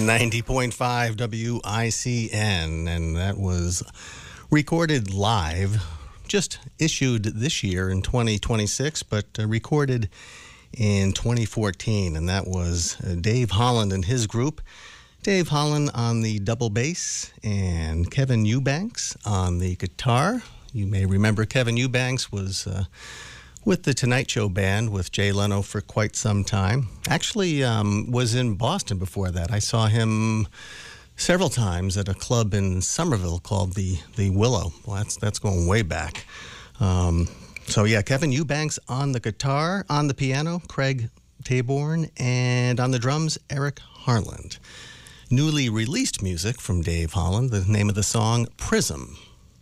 90.5 WICN, and that was recorded live, just issued this year in 2026, but recorded in 2014, and that was Dave Holland and his group. Dave Holland on the double bass and Kevin Eubanks on the guitar. You may remember Kevin Eubanks was with the Tonight Show band with Jay Leno for quite some time. Actually was in Boston before that. I saw him several times at a club in Somerville called the Willow. Well, that's going way back. So yeah, Kevin Eubanks on the guitar, on the piano, Craig Taborn, and on the drums, Eric Harland. Newly released music from Dave Holland, the name of the song, Prism.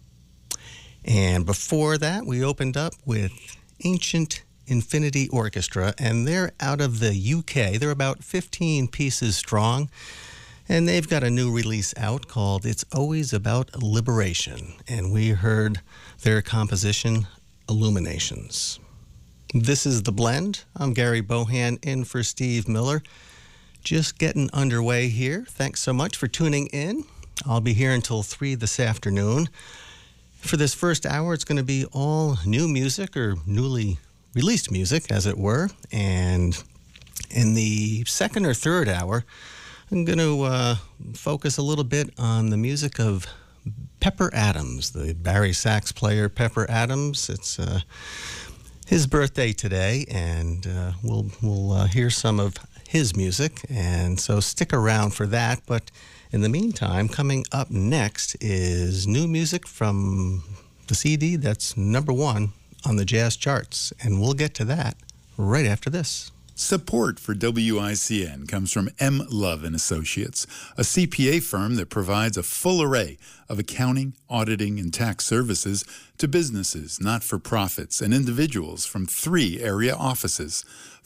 And before that, we opened up with Ancient Infinity Orchestra, and they're out of the UK. They're about 15 pieces strong, and they've got a new release out called It's Always About Liberation, and we heard their composition, Illuminations. This is The Blend. I'm Gary Bohan in for Steve Miller. Just getting underway here. Thanks so much for tuning in. I'll be here until 3 this afternoon. For this first hour, it's going to be all new music, or newly released music, as it were. And in the second or third hour, I'm going to focus a little bit on the music of Pepper Adams, the Barry sax player Pepper Adams. It's his birthday today, and we'll hear some of his music. And so stick around for that. But in the meantime, coming up next is new music from the CD that's number one on the jazz charts, and we'll get to that right after this. Support for WICN comes from M. Love & Associates, a CPA firm that provides a full array of accounting, auditing, and tax services to businesses, not-for-profits, and individuals from 3 area offices,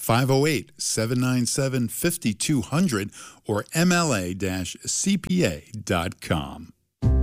508-797-5200 or mla-cpa.com.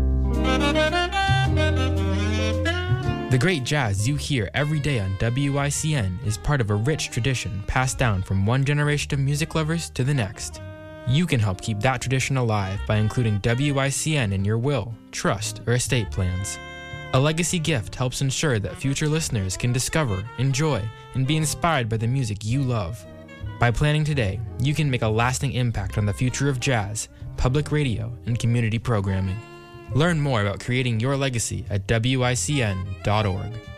The great jazz you hear every day on WICN is part of a rich tradition passed down from one generation of music lovers to the next. You can help keep that tradition alive by including WICN in your will, trust, or estate plans. A legacy gift helps ensure that future listeners can discover, enjoy, and be inspired by the music you love. By planning today, you can make a lasting impact on the future of jazz, public radio, and community programming. Learn more about creating your legacy at WICN.org.